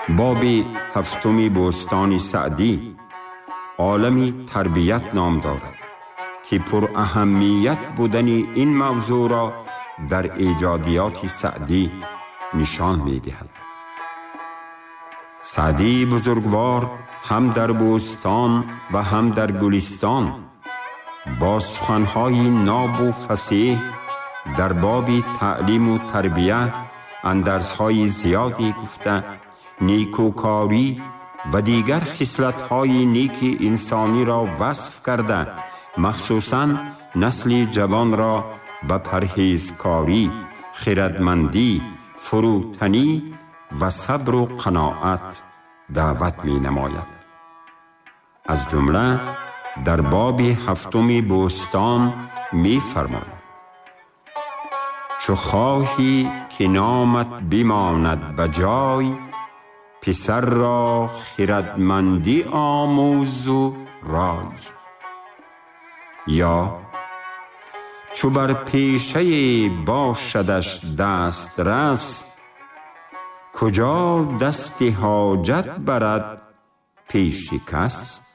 باب هفتم بوستان سعدی عالمی تربیت نام دارد که پر اهمیت بودن این موضوع را در ایجادیات سعدی نشان می دهد. سعدی بزرگوار هم در بوستان و هم در گلستان با سخنهای ناب و فصیح در باب تعلیم و تربیت اندرسهای زیادی گفته نیکوکاری و دیگر خصلت‌های نیک انسانی را وصف کرده، مخصوصاً نسل جوان را به پرهیزکاری، خردمندی، فروتنی و صبر و قناعت دعوت می نماید. از جمله در باب هفتم بوستان می فرماید: چو خواهی که نامت بماند بجای، پسر را خردمندی آموز و رای. یا چو بر پیشه باشدش دست رس، کجا دست حاجت برد پیش کس.